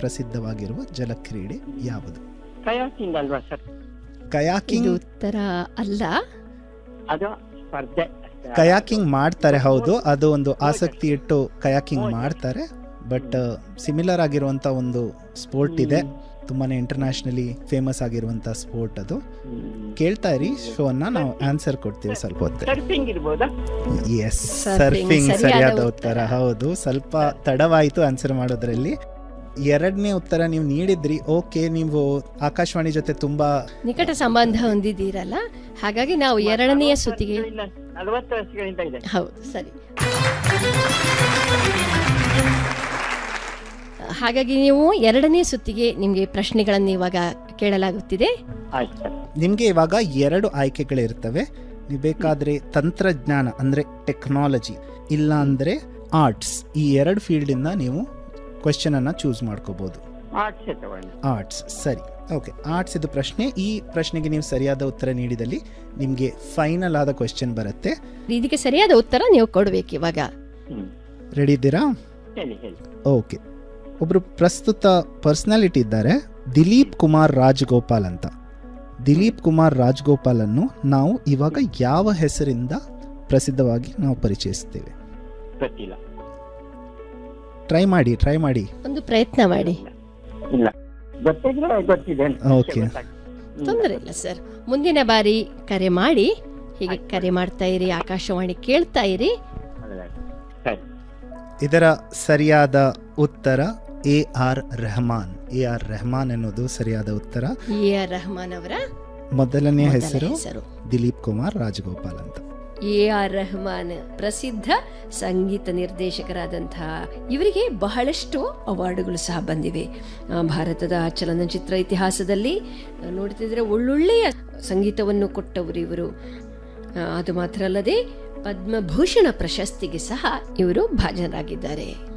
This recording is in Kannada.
ಪ್ರಸಿದ್ಧವಾಗಿರುವ ಜಲಕ್ರೀಡೆ ಯಾವುದು? ಕಯಾಕಿಂಗ್ ಅಲ್ವಾ ಸರ್? ಕಯಾಕಿಂಗ್ ಉತ್ತರ ಅಲ್ಲ. ಅದು ಸ್ಪರ್ಧೆ. ಕಯಾಕಿಂಗ್ ಮಾಡ್ತಾರೆ, ಹೌದು. ಅದು ಒಂದು ಆಸಕ್ತಿ ಇಟ್ಟು ಕಯಾಕಿಂಗ್ ಮಾಡ್ತಾರೆ. ಬಟ್ ಸಿಮಿಲರ್ ಆಗಿರುವಂತ ಒಂದು ಸ್ಪೋರ್ಟ್ ಇದೆ, ತುಂಬಾನೇ ಇಂಟರ್ನ್ಯಾಷನಲಿ ಫೇಮಸ್ ಆಗಿರುವಂತ ಸ್ಪೋರ್ಟ್ ಅದು. ಕೇಳ್ತಾ ಇರಿ ಶೋನ, ನಾವು ಆನ್ಸರ್ ಕೊಡ್ತೀವಿ ಸ್ವಲ್ಪ ಹೊತ್ತು. ಸರ್ಫಿಂಗ್ ಇರ್ಬೋದಾ? ಎಸ್, ಸರ್ಫಿಂಗ್ ಸರಿಯಾದ ಉತ್ತರ. ಹೌದು, ಸ್ವಲ್ಪ ತಡವಾಯಿತು ಆನ್ಸರ್ ಮಾಡೋದ್ರಲ್ಲಿ. ಎರಡನೇ ಉತ್ತರ ನೀವು ನೀಡಿದ್ರಿ. ಓಕೆ, ನೀವು ಆಕಾಶವಾಣಿ ಜೊತೆ ತುಂಬಾ ನಿಕಟ ಸಂಬಂಧ ಹೊಂದಿದ್ದೀರಲ್ಲ, ಹಾಗಾಗಿ ನಾವು ಎರಡನೆಯ ಸುತ್ತಿಗೆ 40 ವರ್ಷಗಳಿಂದ ಇದೆ. ಹೌದು, ಸರಿ. ಹಾಗಾಗಿ ನೀವು ಎರಡನೇ ಸುತ್ತಿಗೆ ನಿಮಗೆ ಪ್ರಶ್ನೆಗಳನ್ನು ಇವಾಗ ಕೇಳಲಾಗುತ್ತಿದೆ. ನಿಮ್ಗೆ ಇವಾಗ 2 ಆಯ್ಕೆಗಳಿರ್ತವೆ. ನೀವು ಬೇಕಾದ್ರೆ ತಂತ್ರಜ್ಞಾನ ಅಂದ್ರೆ ಟೆಕ್ನಾಲಜಿ, ಇಲ್ಲ ಅಂದ್ರೆ ಆರ್ಟ್ಸ್, ಈ 2 ಫೀಲ್ಡ್ ಇಂದ ನೀವು ಕ್ವೆಶ್ಚನ್ ಅನ್ನ ಚೂಸ್ ಮಾಡ್ಕೋಬಹುದು. ಆರ್ಟ್ಸ್, ಸರಿ. ಓಕೆ, ಆರ್ಟ್ಸ್ ಇದು ಪ್ರಶ್ನೆ. ಈ ಪ್ರಶ್ನೆಗೆ ನೀವು ಸರಿಯಾದ ಉತ್ತರ ನೀಡಿದಲ್ಲಿ ನಿಮ್ಗೆ ಫೈನಲ್ ಆದ ಕ್ವೆಶ್ಚನ್ ಬರುತ್ತೆ. ಇದಕ್ಕೆ ಸರಿಯಾದ ಉತ್ತರ ನೀವು ಕೊಡ್ಬೇಕು ಇವಾಗ. ರೆಡಿ ಇದ್ದೀರಾ? ಓಕೆ. ಒಬ್ರು ಪ್ರಸ್ತುತ ಪರ್ಸನಾಲಿಟಿ ಇದ್ದಾರೆ, ದಿಲೀಪ್ ಕುಮಾರ್ ರಾಜಗೋಪಾಲ್ ಅಂತ. ದಿಲೀಪ್ ಕುಮಾರ್ ರಾಜಗೋಪಾಲ್ ಅನ್ನು ನಾವು ಇವಾಗ ಯಾವ ಹೆಸರಿಂದ ಪ್ರಸಿದ್ಧವಾಗಿ ನಾವು ಪರಿಚಯಿಸ್ತೇವೆ? ಟ್ರೈ ಮಾಡಿ, ಒಂದು ಪ್ರಯತ್ನ ಮಾಡಿ. ಓಕೆ, ತೊಂದರೆ ಇಲ್ಲ ಸರ್. ಮುಂದಿನ ಬಾರಿ ಕರೆ ಮಾಡಿ, ಹೀಗೆ ಕರೆ ಮಾಡ್ತಾ ಇರಿ, ಆಕಾಶವಾಣಿ ಕೇಳ್ತಾ ಇರಿ. ಇದರ ಸರಿಯಾದ ಉತ್ತರ AR ರೆಹಮಾನ್. AR ರೆಹಮಾನ್ ಎನ್ನುವುದು ಸರಿಯಾದ ಉತ್ತರ. AR ರೆಹಮಾನ್ ಅವರ ಮೊದಲನೇ ಹೆಸರು ದಿಲೀಪ್ ಕುಮಾರ್ ರಾಜಗೋಪಾಲ್ ಅಂತ. AR ರೆಹಮಾನ್ ಪ್ರಸಿದ್ಧ ಸಂಗೀತ ನಿರ್ದೇಶಕರಾದಂತಹ ಇವರಿಗೆ ಬಹಳಷ್ಟು ಅವಾರ್ಡ್ಗಳು ಸಹ ಬಂದಿವೆ. ಭಾರತದ ಚಲನಚಿತ್ರ ಇತಿಹಾಸದಲ್ಲಿ ನೋಡ್ತಿದ್ರೆ ಒಳ್ಳೊಳ್ಳೆಯ ಸಂಗೀತವನ್ನು ಕೊಟ್ಟವರು ಇವರು. ಅದು ಮಾತ್ರ ಅಲ್ಲದೆ ಪದ್ಮಭೂಷಣ ಪ್ರಶಸ್ತಿಗೆ ಸಹ ಇವರು ಭಾಜನರಾಗಿದ್ದಾರೆ.